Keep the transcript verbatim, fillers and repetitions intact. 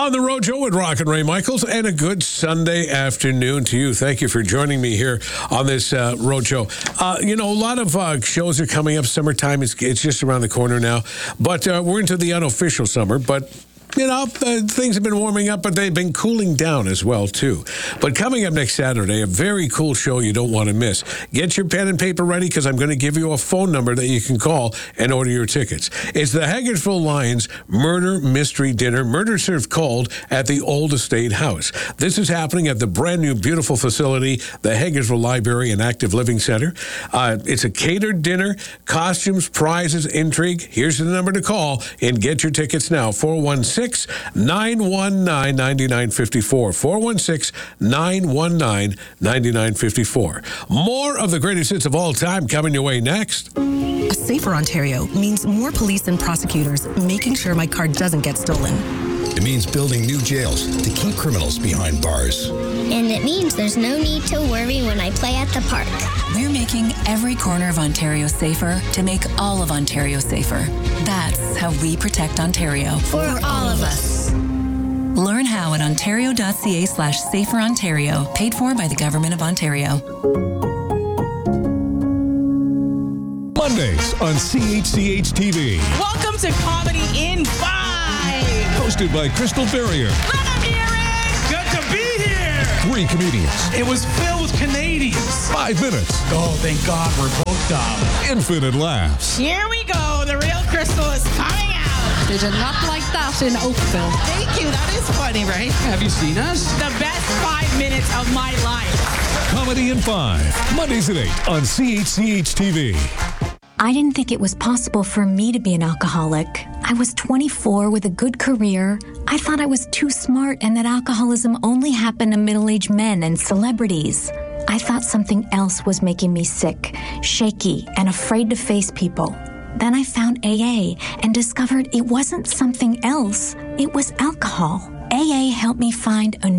On the road, Joe with Rock and Ray Michaels, and a good Sunday afternoon to you. Thank you for joining me here on this uh, road show. Uh, you know, a lot of uh, shows are coming up. Summertime is it's just around the corner now, but uh, we're into the unofficial summer. But you know, uh, things have been warming up, but they've been cooling down as well, too. But coming up next Saturday, a very cool show you don't want to miss. Get your pen and paper ready, because I'm going to give you a phone number that you can call and order your tickets. It's the Hagersville Lions Murder Mystery Dinner, murder served cold at the Old Estate House. This is happening at the brand new, beautiful facility, the Hagersville Library and Active Living Center. Uh, it's a catered dinner, costumes, prizes, intrigue. Here's the number to call and get your tickets now, four one six, nine one nine, nine nine five four, four one six, nine one nine, nine nine five four. More of the greatest hits of all time coming your way next. A safer Ontario means more police and prosecutors making sure my car doesn't get stolen. It means building new jails to keep criminals behind bars. And it means there's no need to worry when I play at the park. We're making every corner of Ontario safer to make all of Ontario safer. That's how we protect Ontario. For all of us. Learn how at ontario.ca slash safer Ontario, paid for by the Government of Ontario. Mondays on C H C H T V. Welcome to Comedy in Five. Hosted by Crystal Ferrier. Let him hear it. Good to be here. Three comedians. It was filled with Canadians. Five minutes. Oh, thank God we're both dumb. Infinite laughs. Here we go. The real Crystal is coming out. They did not like that in Oakville. Thank you. That is funny, right? Have you seen us? The best five minutes of my life. Comedy in Five. Mondays at eight on C H C H T V. I didn't think it was possible for me to be an alcoholic. I was twenty-four with a good career. I thought I was too smart and that alcoholism only happened to middle-aged men and celebrities. I thought something else was making me sick, shaky, and afraid to face people. Then I found A A and discovered it wasn't something else. It was alcohol. A A helped me find a